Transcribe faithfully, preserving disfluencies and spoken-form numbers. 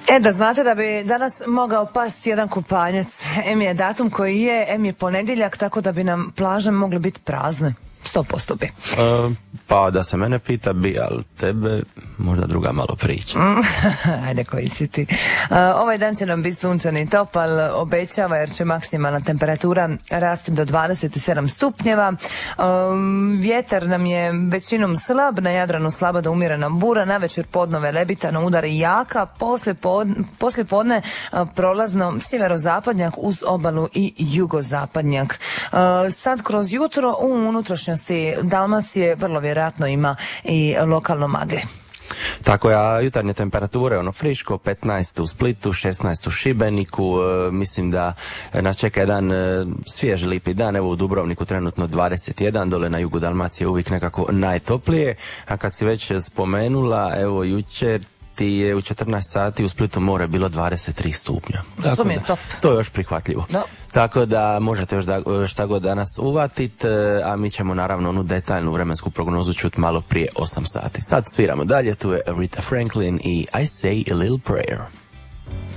E, da znate da bi danas mogao pasti jedan kupanjac. Em je datum koji je, em je ponedjeljak, tako da bi nam plaže mogle biti prazne. Sto posto bi. Uh, pa da se mene pita bi, ali tebe možda druga malo priča. Ajde, koji si ti. Uh, ovaj dan će nam biti sunčan i topal, obećava, jer će maksimalna temperatura rasti do dvadeset sedam stupnjeva. Uh, vjetar nam je većinom slab, na Jadranu slaba do umjerena bura, navečer podnove lebitano udari jaka, poslije, pod, poslije podne uh, prolazno sjeverozapadnjak uz obalu i jugozapadnjak. Uh, sad kroz jutro u unutrašnjosti Dalmacije vrlo vjerojatno ima i lokalno magle. Tako je, a jutarnje temperature, ono friško, petnaest u Splitu, šesnaest u Šibeniku, e, mislim da nas čeka jedan e, svjež lipi dan, evo u Dubrovniku trenutno dvadeset jedan, dole na jugu Dalmacije uvijek nekako najtoplije, a kad si već spomenula, evo jučer ti je u četrnaest sati u Splitu more bilo dvadeset tri stupnja. Tako to mi je top. To je još prihvatljivo. No. Tako da možete još da, šta god danas uvatit, a mi ćemo naravno onu detaljnu vremensku prognozu čuti malo prije osam sati. Sad sviramo dalje, tu je Aretha Franklin i I Say a Little Prayer.